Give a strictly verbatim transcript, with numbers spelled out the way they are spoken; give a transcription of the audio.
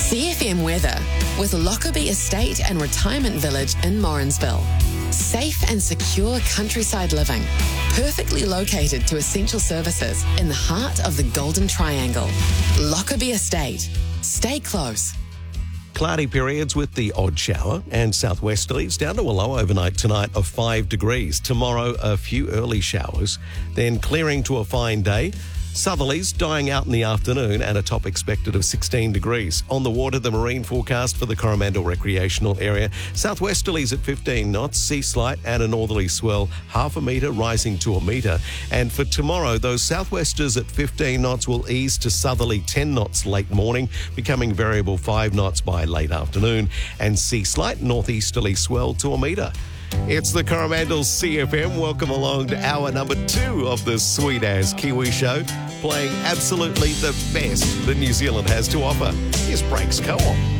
C F M weather with Lockerbie Estate and Retirement Village in Morrinsville. Safe and secure countryside living, perfectly located to essential services in the heart of the Golden Triangle. Lockerbie Estate. Stay close. Cloudy periods with the odd shower and southwesterlies down to a low overnight tonight of five degrees. Tomorrow, a few early showers, then clearing to a fine day. Southerlies dying out in the afternoon and a top expected of sixteen degrees. On the water, the marine forecast for the Coromandel recreational area. Southwesterlies at fifteen knots, sea slight and a northerly swell, half a metre rising to a metre. And for tomorrow, those southwesters at fifteen knots will ease to southerly ten knots late morning, becoming variable five knots by late afternoon, and sea slight northeasterly swell to a metre. It's the Coromandel C F M. Welcome along to hour number two of the Sweet As Kiwi Show, playing absolutely the best that New Zealand has to offer. Here's Breaks Co-op.